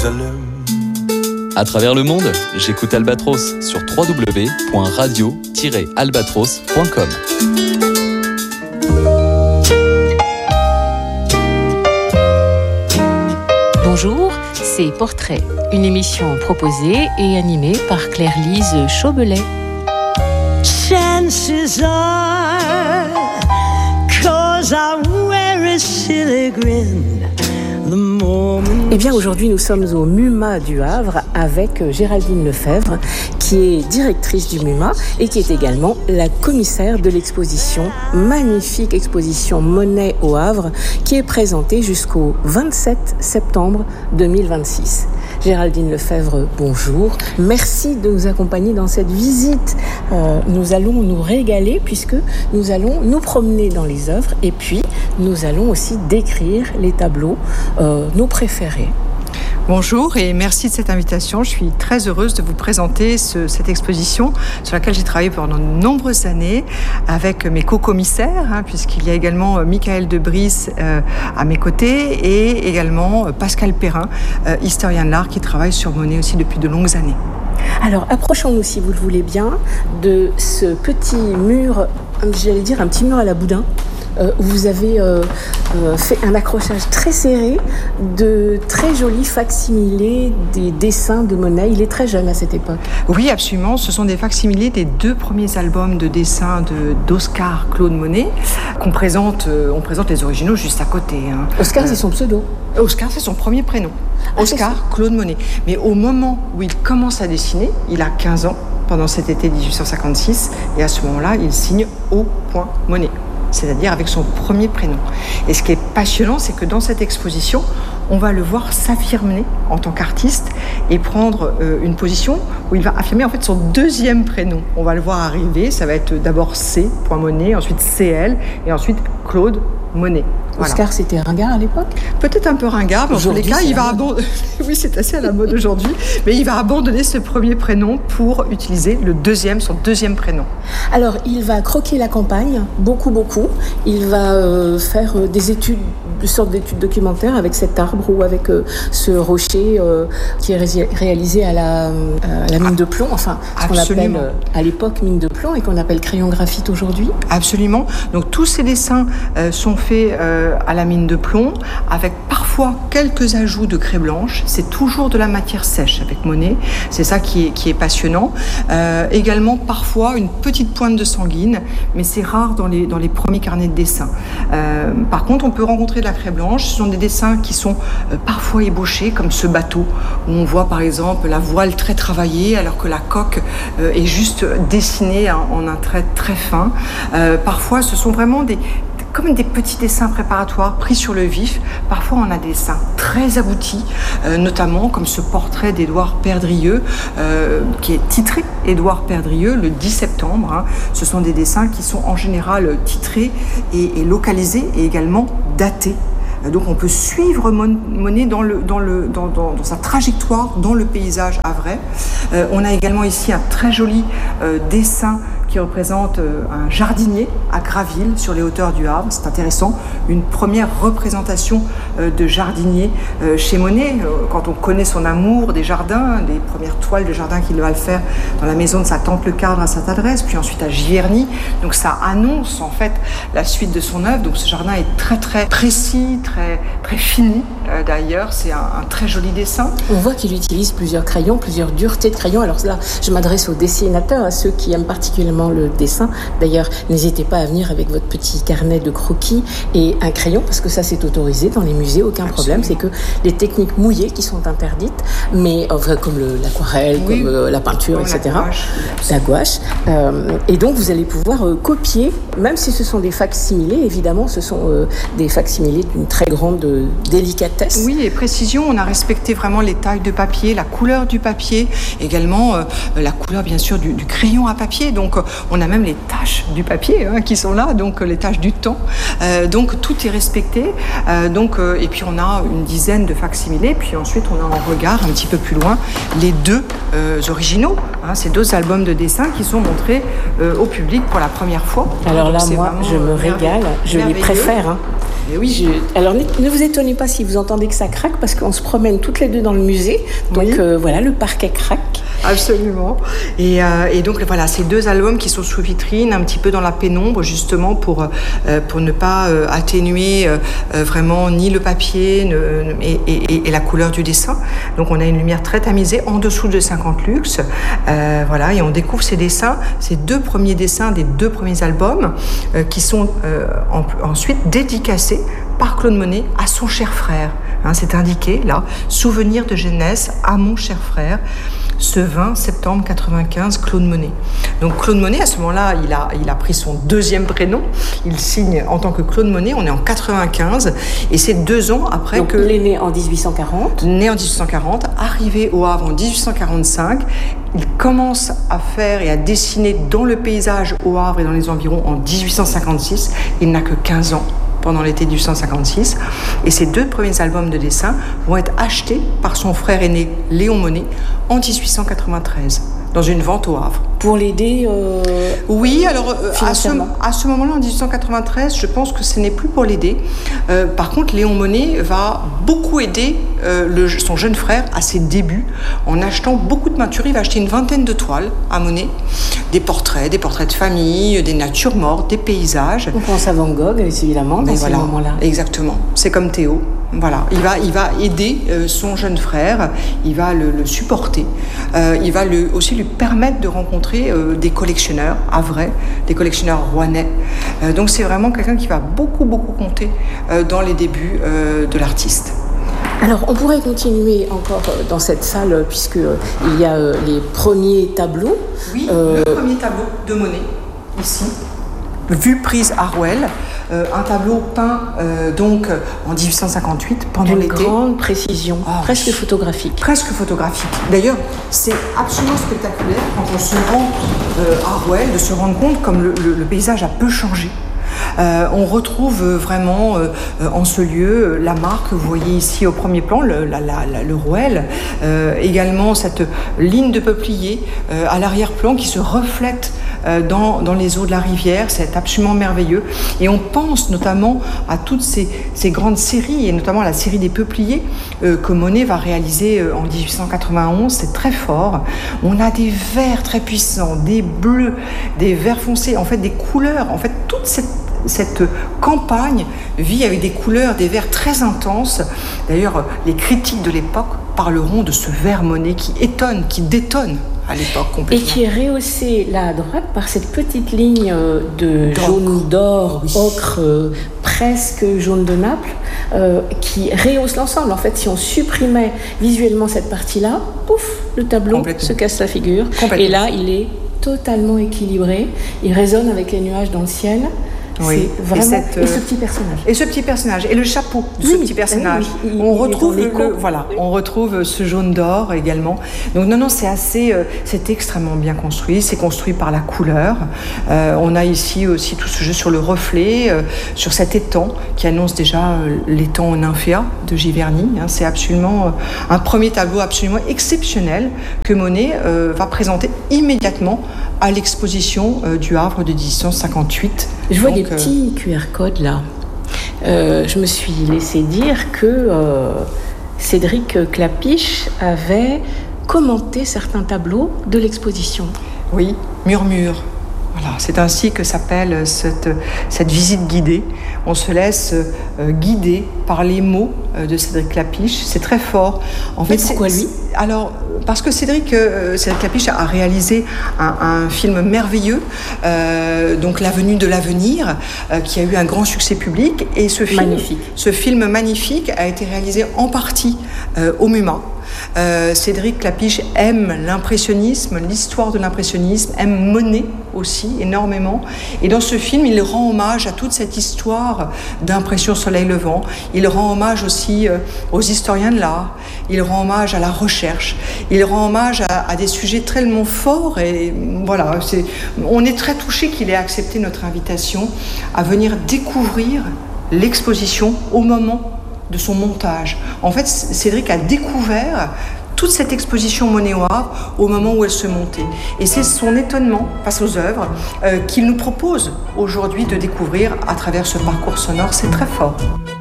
Jérusalem. À travers le monde, j'écoute Albatros sur www.radio-albatros.com. Bonjour, c'est Portrait, une émission proposée et animée par Claire-Lise Chaubelet. Chances are, 'cause I wear a silly grin. Eh bien, aujourd'hui, nous sommes au MUMA du Havre avec Géraldine Lefebvre, qui est directrice du MUMA et qui est également la commissaire de l'exposition, magnifique exposition Monet au Havre, qui est présentée jusqu'au 27 septembre 2026. Géraldine Lefebvre, bonjour. Merci de nous accompagner dans cette visite. Nous allons nous régaler puisque nous allons nous promener dans les œuvres et puis nous allons aussi décrire les tableaux, nos préférés. Bonjour et merci de cette invitation. Je suis très heureuse de vous présenter cette exposition sur laquelle j'ai travaillé pendant de nombreuses années avec mes co-commissaires, puisqu'il y a également Michael Debris à mes côtés et également Pascal Perrin, historien de l'art qui travaille sur Monet aussi depuis de longues années. Alors, approchons-nous, si vous le voulez bien, de ce petit mur, j'allais dire un petit mur à la Boudin, où vous avez fait un accrochage très serré de très jolis facsimilés des dessins de Monet. Il est très jeune à cette époque. Oui, absolument. Ce sont des facsimilés des 2 premiers albums de dessins d'Oscar Claude Monet. On présente les originaux juste à côté. Oscar, c'est son pseudo. Oscar, c'est son premier prénom. Oscar Claude Monet. Mais au moment où il commence à dessiner, il a 15 ans, pendant cet été 1856, et à ce moment-là, il signe O. Monet, c'est-à-dire avec son premier prénom. Et ce qui est passionnant, c'est que dans cette exposition, on va le voir s'affirmer en tant qu'artiste et prendre une position où il va affirmer en fait son 2e prénom. On va le voir arriver, ça va être d'abord C. Monet, ensuite CL et ensuite Claude Monet. Voilà. Oscar, c'était ringard à l'époque ? Peut-être un peu ringard, mais en tous les cas, il va abandonner. Oui, c'est assez à la mode aujourd'hui, mais il va abandonner ce premier prénom pour utiliser son 2e prénom. Alors, il va croquer la campagne, beaucoup. Il va faire des études, une sorte d'études documentaires avec cet arbre ou avec ce rocher qui est réalisé à la mine de plomb, enfin, ce qu'on appelle à l'époque mine de plomb et qu'on appelle crayon graphite aujourd'hui. Absolument. Donc, tous ces dessins sont faits à la mine de plomb, avec parfois quelques ajouts de craie blanche. C'est toujours de la matière sèche avec Monet. C'est ça qui est passionnant. Également, parfois, une petite pointe de sanguine, mais c'est rare dans les premiers carnets de dessin. Par contre, on peut rencontrer de la craie blanche. Ce sont des dessins qui sont parfois ébauchés, comme ce bateau, où on voit par exemple la voile très travaillée, alors que la coque est juste dessinée en un trait très fin. Parfois, ce sont vraiment comme des petits dessins préparatoires pris sur le vif. Parfois, on a des dessins très aboutis, notamment comme ce portrait d'Édouard Perdrieux, qui est titré Édouard Perdrieux le 10 septembre. Ce sont des dessins qui sont en général titrés et localisés et également datés. Donc on peut suivre Monet dans sa trajectoire dans le paysage havrais. On a également ici un très joli dessin qui représente un jardinier à Graville, sur les hauteurs du Havre. C'est intéressant, une première représentation de jardinier chez Monet. Quand on connaît son amour des jardins, les premières toiles de jardin qu'il va le faire dans la maison de sa tante Le Cadre à Sainte-Adresse, puis ensuite à Giverny. Donc ça annonce en fait la suite de son œuvre. Donc ce jardin est très très précis, très fini. D'ailleurs, c'est un très joli dessin. On voit qu'il utilise plusieurs crayons, plusieurs duretés de crayons. Alors là, je m'adresse aux dessinateurs, à ceux qui aiment particulièrement le dessin. D'ailleurs, n'hésitez pas à venir avec votre petit carnet de croquis et un crayon, parce que ça, c'est autorisé dans les musées, aucun problème. C'est que les techniques mouillées qui sont interdites, mais comme l'aquarelle, oui, comme la peinture, etc. La gouache. Et donc, vous allez pouvoir copier, même si ce sont des facsimilés, évidemment, ce sont des facsimilés d'une très grande délicatesse. Oui, et précision, on a respecté vraiment les tailles de papier, la couleur du papier, également la couleur, bien sûr, du crayon à papier. Donc, on a même les taches du papier qui sont là, donc les taches du temps. Donc, tout est respecté. Et puis, on a une dizaine de facsimilés. Puis ensuite, on a en regard, un petit peu plus loin, les 2 originaux. Ces 2 albums de dessin qui sont montrés au public pour la première fois. Alors là, moi, je me régale. Je les préfère. Et oui. Alors ne vous étonnez pas si vous entendez que ça craque, parce qu'on se promène toutes les deux dans le musée. Donc voilà, le parquet craque. Absolument. Et donc voilà, ces 2 albums qui sont sous vitrine, un petit peu dans la pénombre, justement pour ne pas atténuer vraiment ni le papier et la couleur du dessin. Donc on a une lumière très tamisée en dessous de 50 lux. Voilà, et on découvre ces dessins, ces 2 premiers dessins des 2 premiers albums qui sont ensuite dédicacés par Claude Monet à son cher frère. C'est indiqué là, souvenir de jeunesse à mon cher frère, ce 20 septembre 95, Claude Monet. Donc Claude Monet, à ce moment-là, il a pris son 2e prénom. Il signe en tant que Claude Monet. On est en 95 et c'est 2 ans après donc, il est né en 1840. Né en 1840, arrivé au Havre en 1845. Il commence à faire et à dessiner dans le paysage au Havre et dans les environs en 1856. Il n'a que 15 ans pendant l'été 1856. Et ces 2 premiers albums de dessin vont être achetés par son frère aîné Léon Monet en 1893, dans une vente au Havre. Pour l'aider Oui, alors à ce moment-là, en 1893, je pense que ce n'est plus pour l'aider. Par contre, Léon Monet va beaucoup aider son jeune frère à ses débuts en achetant beaucoup de peintures. Il va acheter une 20aine de toiles à Monet, des portraits de famille, des natures mortes, des paysages. On pense à Van Gogh, évidemment, dans ces moments-là. Exactement, c'est comme Théo. Voilà, il va aider son jeune frère, il va le supporter, il va aussi lui permettre de rencontrer des collectionneurs havrais, des collectionneurs rouennais. Donc c'est vraiment quelqu'un qui va beaucoup compter dans les débuts de l'artiste. Alors on pourrait continuer encore dans cette salle puisqu'il y a les premiers tableaux. Oui, le premier tableau de Monet, ici. Vue prise à Rouelle, un tableau peint donc en 1858 pendant l'été. D'une grande précision, presque photographique. Presque photographique. D'ailleurs, c'est absolument spectaculaire quand on se rend à Rouelle de se rendre compte comme le paysage a peu changé. On retrouve vraiment en ce lieu la mare que vous voyez ici au premier plan, le Rouelle, également cette ligne de peupliers à l'arrière-plan qui se reflète dans les eaux de la rivière. C'est absolument merveilleux. Et on pense notamment à toutes ces grandes séries, et notamment à la série des peupliers que Monet va réaliser en 1891. C'est très fort. On a des verts très puissants, des bleus, des verts foncés, en fait des couleurs. En fait, toute cette campagne vit avec des couleurs, des verts très intenses. D'ailleurs, les critiques de l'époque parleront de ce vert Monet qui étonne, qui détonne à l'époque complètement. Et qui est rehaussé là à droite par cette petite ligne de jaune d'or, ocre, presque jaune de Naples, qui rehausse l'ensemble. En fait, si on supprimait visuellement cette partie-là, pouf, le tableau se casse la figure. Et là, il est totalement équilibré. Il résonne avec les nuages dans le ciel. Oui. C'est vraiment... Et ce petit personnage. Et ce petit personnage. Et le chapeau de ce petit personnage. On retrouve ce jaune d'or également. Donc non, c'est extrêmement bien construit. C'est construit par la couleur. On a ici aussi tout ce jeu sur le reflet, sur cet étang qui annonce déjà l'étang Nymphéa de Giverny. C'est absolument un premier tableau absolument exceptionnel que Monet va présenter immédiatement à l'exposition du Havre de 1858. Je vois des petits QR codes là. Je me suis laissé dire que Cédric Klapisch avait commenté certains tableaux de l'exposition. Oui, Murmure. Voilà, c'est ainsi que s'appelle cette visite guidée. On se laisse guider par les mots de Cédric Klapisch. C'est très fort. En fait, pourquoi lui ? Alors, parce que Cédric Klapisch a réalisé un film merveilleux, donc La Venue de l'avenir, qui a eu un grand succès public. Et ce film magnifique a été réalisé en partie au MUMA. Cédric Klapisch aime l'impressionnisme, l'histoire de l'impressionnisme, aime Monet aussi énormément. Et dans ce film, il rend hommage à toute cette histoire d'impression soleil levant. Il rend hommage aussi aux historiens de l'art. Il rend hommage à la recherche. Il rend hommage à des sujets tellement forts. Et voilà, on est très touchés qu'il ait accepté notre invitation à venir découvrir l'exposition au moment de son montage. En fait, Cédric a découvert toute cette exposition Monet au Havre au moment où elle se montait. Et c'est son étonnement face aux œuvres qu'il nous propose aujourd'hui de découvrir à travers ce parcours sonore. C'est très fort.